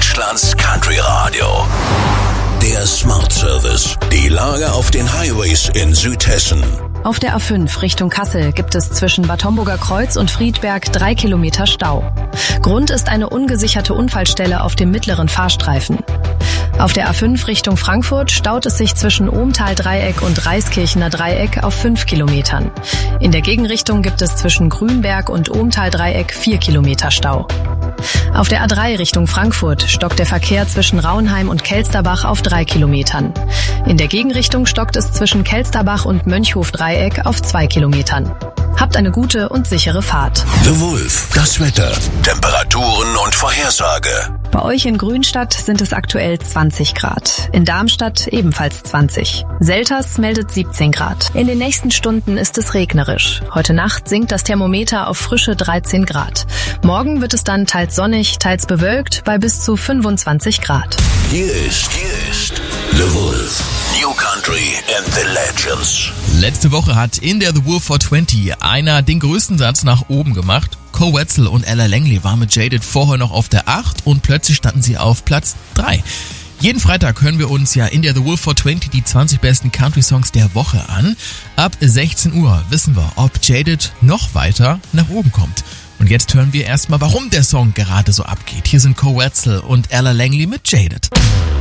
Deutschlands Country Radio. Der Smart Service. Die Lage auf den Highways in Südhessen. Auf der A5 Richtung Kassel gibt es zwischen Bad Homburger Kreuz und Friedberg 3 Kilometer Stau. Grund ist eine ungesicherte Unfallstelle auf dem mittleren Fahrstreifen. Auf der A5 Richtung Frankfurt staut es sich zwischen Ohmtal-Dreieck und Reiskirchener Dreieck auf 5 Kilometern. In der Gegenrichtung gibt es zwischen Grünberg und Ohmtal-Dreieck 4 Kilometer Stau. Auf der A3 Richtung Frankfurt stockt der Verkehr zwischen Rauenheim und Kelsterbach auf 3 Kilometern. In der Gegenrichtung stockt es zwischen Kelsterbach und Mönchhof-Dreieck auf 2 Kilometern. Habt eine gute und sichere Fahrt. The Wolf, das Wetter, Temperaturen und Vorhersage. Bei euch in Grünstadt sind es aktuell 20 Grad. In Darmstadt ebenfalls 20. Selters meldet 17 Grad. In den nächsten Stunden ist es regnerisch. Heute Nacht sinkt das Thermometer auf frische 13 Grad. Morgen wird es dann teils sonnig, teils bewölkt bei bis zu 25 Grad. Hier ist The Wolf. New Country and the Legends. Letzte Woche hat in der The Wolf 420 einer den größten Satz nach oben gemacht. Koe Wetzel und Ella Langley waren mit Jaded vorher noch auf der 8 und plötzlich standen sie auf Platz 3. Jeden Freitag hören wir uns ja in der The Wolf 420 die 20 besten Country-Songs der Woche an. Ab 16 Uhr wissen wir, ob Jaded noch weiter nach oben kommt. Und jetzt hören wir erstmal, warum der Song gerade so abgeht. Hier sind Koe Wetzel und Ella Langley mit Jaded.